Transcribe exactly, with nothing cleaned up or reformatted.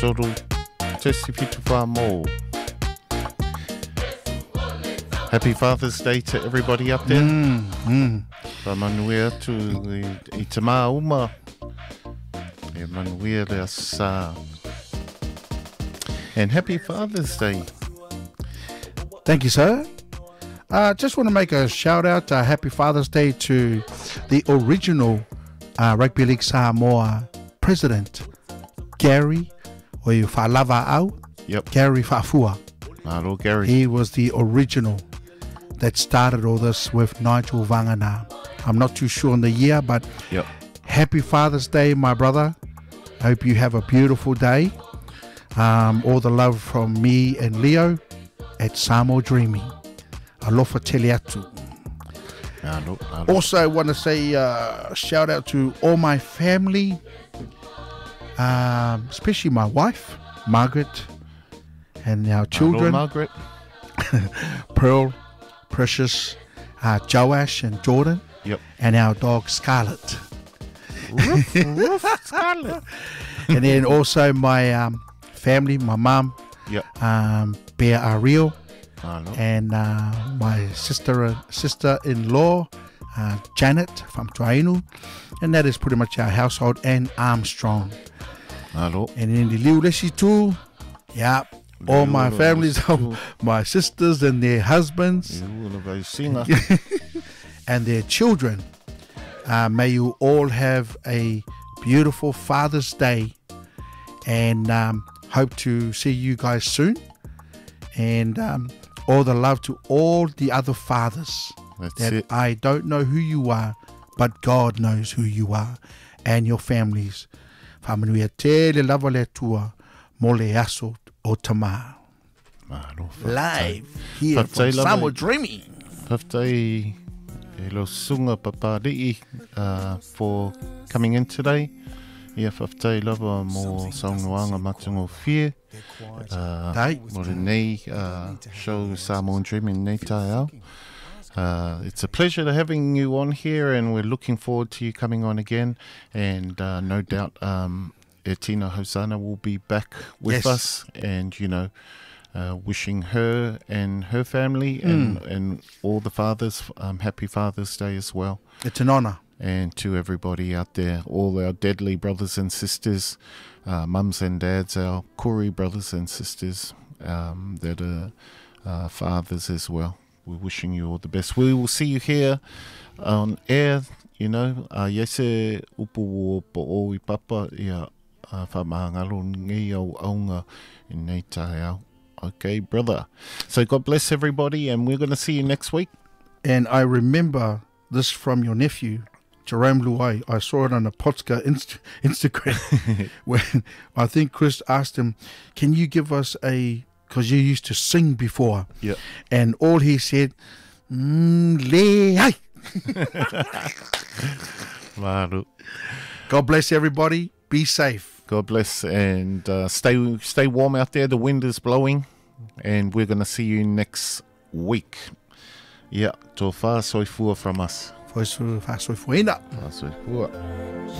Toru Tesi Pitu Whamō. Happy Father's Day to everybody up there. Mm, mm. Whamanuia tu i, i te mā uma. E manuia lea sā. And happy Father's Day. Thank you, sir. I uh, just want to make a shout out, uh, Happy Father's Day to the original uh, Rugby League Samoa president, Gary, or you whalava au, Yep. Gary Fafua. Maro Gary. He was the original that started all this with Nigel Vangana. I'm not too sure on the year, but Yep. Happy Father's Day, my brother. I hope you have a beautiful day. Um, all the love from me and Leo at Samoa Dreaming. Alofa tele atu. Maro, maro. Also, I want to say uh, shout out to all my family, um, especially my wife, Margaret, and our children, Maro, Margaret. Pearl, Precious, uh, Joash and Jordan, Yep. and our dog Scarlet. Roof, roof, Scarlet. And then also my um, family, my mum, Yep. um, Bear Ariel, Maro. and uh, my sister sister-in-law, uh, Janet from Tuainu. And that is pretty much our household, and Armstrong. Maro. And in the Liulesi too, yeah, all my Liulesi families, tū. my sisters and their husbands You will have singer. and their children. Uh, may you all have a beautiful Father's Day, and um, hope to see you guys soon. And um, all the love to all the other fathers. That's that it. I don't know who you are, but God knows who you are and your families. Whamanuia te le lava le tua mo le aso o tamā. Maro. Live here Whaftai from lava. Samoa Dreaming. Whaftai e lo sunga papari'i uh, for coming in today. Ia whaftai lava mō saunoanga matungo whie. Uh, Dai. Mo re nei uh, show Samoa Dreaming nei tai au. Uh, it's a pleasure to having you on here, and we're looking forward to you coming on again. And uh, no doubt, um, e Tina Hosanna will be back with Yes. us, and you know, uh, wishing her and her family and and all the fathers um, happy Father's Day as well. It's an honor. And to everybody out there, all our deadly brothers and sisters, uh, mums and dads, our Kori brothers and sisters um, that are uh, fathers as well. We're wishing you all the best. We will see you here on air, you know. Uh, yese upu o po o I papa ia uh, whamahangalo ngi au aunga I nei tae au. Okay, brother. So God bless everybody, and we're going to see you next week. And I remember this from your nephew, Jerome Luai. I saw it on a Potska inst- Instagram when I think Chris asked him, can you give us a, because you used to sing before. Yeah. And all he said, mm, le hai. Maru. God bless everybody. Be safe. God bless, and uh, stay stay warm out there. The wind is blowing, and we're going to see you next week. Yeah, tō wha soifua from us. Foi su fa soi fuina. Wha soifua.